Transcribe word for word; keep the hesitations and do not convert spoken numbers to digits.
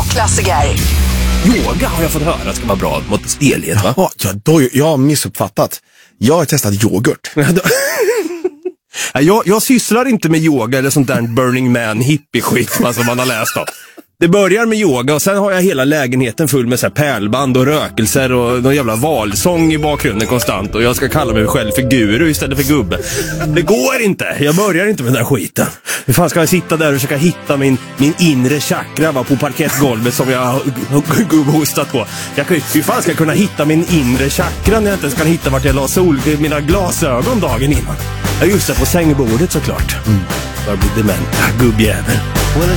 rockklassiker. Yoga har jag fått höra ska vara bra mot stelhet, va? Ja, ja, då, jag har missuppfattat. Jag har testat yoghurt. jag, jag sysslar inte med yoga eller sånt där Burning Man hippie-skit som man har läst om. Det börjar med yoga och sen har jag hela lägenheten full med så här pärlband och rökelser och någon jävla valsång i bakgrunden konstant. Och jag ska kalla mig själv för guru istället för gubbe. Det går inte. Jag börjar inte med den där skiten. Hur fan ska jag sitta där och försöka hitta min, min inre chakra, va, på parkettgolvet som jag har gubbhostat på. Jag, hur fan ska jag kunna hitta min inre chakra när jag inte ska hitta vart jag la sol, mina glasögon dagen innan? Ja, just det, på sängbordet såklart. Mm. Jag blir dement. Gubbjävel.